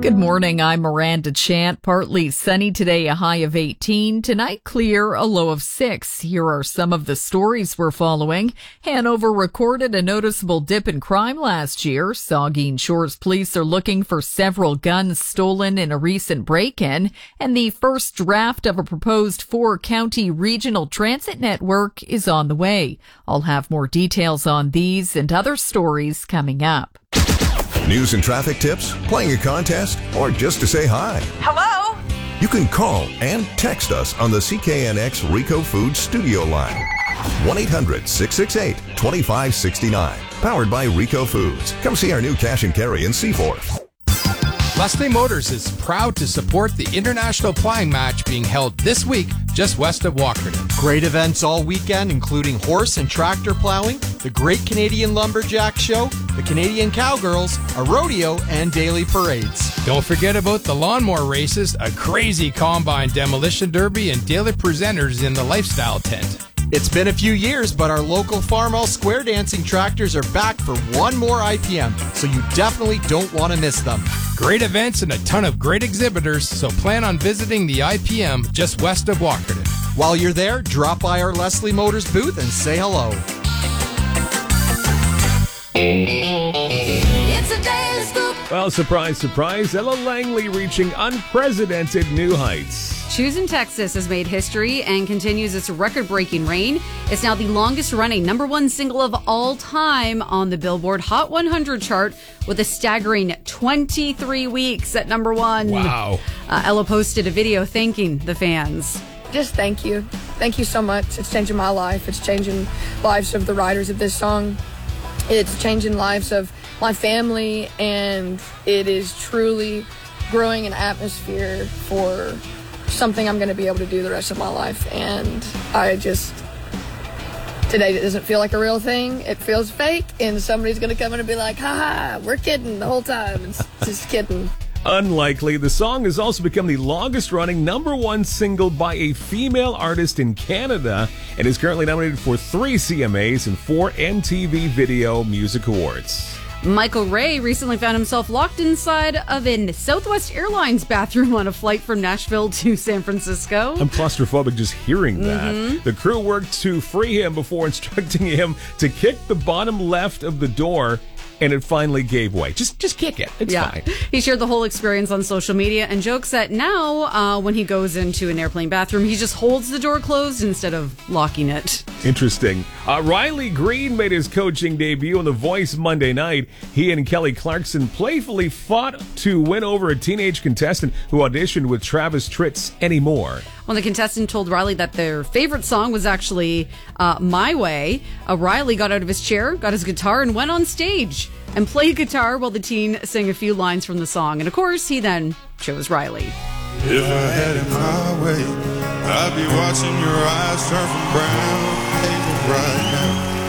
Good morning, I'm Miranda Chant. Partly sunny today, a high of 18. Tonight, clear, a low of 6. Here are some of the stories we're following. Hanover recorded a noticeable dip in crime last year. Saugeen Shores police are looking for several guns stolen in a recent break-in. And the first draft of a proposed 4-county regional transit network is on the way. I'll have more details on these and other stories coming up. News and traffic tips, playing a contest, or just to say hi. Hello? You can call and text us on the CKNX Rico Foods studio line. 1-800-668-2569. Powered by Rico Foods. Come see our new cash and carry in Seaforth. Leslie Motors is proud to support the International Ploughing Match being held this week just west of Walkerton. Great events all weekend, including horse and tractor plowing, the Great Canadian Lumberjack Show, the Canadian Cowgirls, a rodeo, and daily parades. Don't forget about the lawnmower races, a crazy combine demolition derby, and daily presenters in the lifestyle tent. It's been a few years, but our local Farmall Square Dancing tractors are back for one more IPM, so you definitely don't want to miss them. Great events and a ton of great exhibitors, so plan on visiting the IPM just west of Walkerton. While you're there, drop by our Leslie Motors booth and say hello. It's a daily scoop. Well, surprise, surprise, Ella Langley reaching unprecedented new heights. Choosing Texas has made history and continues its record-breaking reign. It's now the longest-running #1 single of all time on the Billboard Hot 100 chart with a staggering 23 weeks at #1. Wow. Ella posted a video thanking the fans. Just thank you. Thank you so much. It's changing my life. It's changing lives of the writers of this song. It's changing lives of my family, and it is truly growing an atmosphere for something I'm going to be able to do the rest of my life. And today it doesn't feel like a real thing. It feels fake, and somebody's going to come in and be like, ha, we're kidding the whole time. It's just kidding. Unlikely, the song has also become the longest-running #1 single by a female artist in Canada and is currently nominated for 3 CMAs and 4 MTV Video Music Awards. Michael Ray recently found himself locked inside of a Southwest Airlines bathroom on a flight from Nashville to San Francisco. I'm claustrophobic just hearing that. The crew worked to free him before instructing him to kick the bottom left of the door, and it finally gave way. Just kick it. It's fine. He shared the whole experience on social media and jokes that now when he goes into an airplane bathroom, he just holds the door closed instead of locking it. Interesting. Riley Green made his coaching debut on The Voice Monday night. He and Kelly Clarkson playfully fought to win over a teenage contestant who auditioned with Travis Tritt's Anymore. Well, the contestant told Riley that their favorite song was actually My Way. Riley got out of his chair, got his guitar, and went on stage and played guitar while the teen sang a few lines from the song. And, of course, he then chose Riley. If I had it my way, I'd be watching your eyes turn from brown to paper right now.